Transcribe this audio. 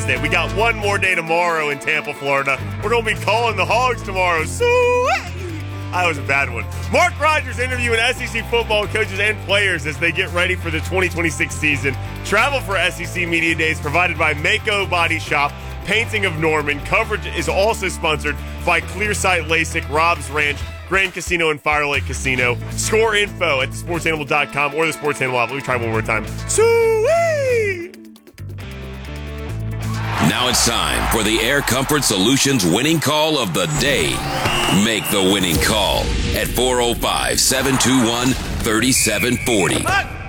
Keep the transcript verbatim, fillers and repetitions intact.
We got one more day tomorrow in Tampa, Florida. We're going to be calling the Hogs tomorrow. Sweet! That was a bad one. Mark Rogers interviewing S E C football coaches and players as they get ready for the twenty twenty-six season. Travel for S E C Media Days provided by Mako Body Shop, Painting of Norman. Coverage is also sponsored by Clearsight LASIK, Rob's Ranch, Grand Casino, and Fire Lake Casino. Score info at the sports animal dot com or the Sports Animal app. Let me try one more time. Sweet! Now it's time for the Air Comfort Solutions winning call of the day. Make the winning call at four oh five, seven two one, three seven four oh.